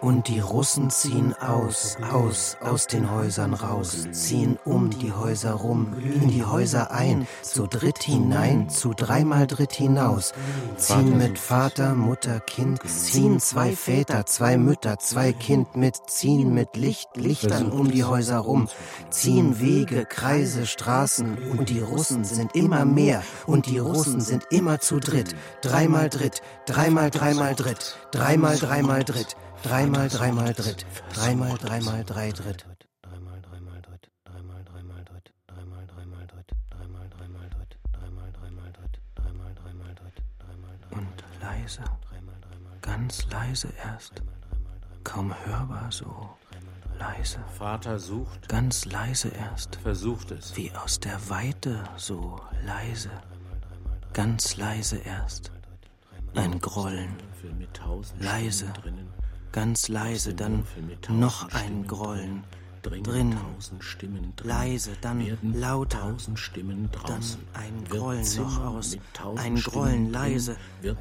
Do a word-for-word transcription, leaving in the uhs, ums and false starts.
Und die Russen ziehen aus, aus, aus den Häusern raus, ziehen um die Häuser rum, in die Häuser ein, zu dritt hinein, zu dreimal dritt hinaus, ziehen mit Vater, Mutter, Kind, ziehen zwei Väter, zwei Mütter, zwei Kind mit, ziehen mit Licht, Lichtern um die Häuser rum, ziehen Wege, Kreise, Straßen, und die Russen sind immer mehr, und die Russen sind immer zu dritt, dreimal dritt, dreimal, dreimal dritt, dreimal, dreimal dritt, dreimal, dreimal dritt, dreimal, dreimal drei dritt, dreimal, dreimal dritt, dreimal, dreimal dritt, dreimal, dreimal dritt, dreimal, dreimal dritt, dreimal, dreimal dritt, dreimal, dreimal dritt, dreimal, dreimal. Und leise, ganz leise erst, kaum hörbar so, leise. Vater sucht, ganz leise erst, versucht es, wie aus der Weite so leise, ganz leise erst, ein Grollen, leise, ganz leise, dann noch ein Grollen, drinnen, leise, dann lauter, dann ein Grollen noch aus, ein Grollen leise,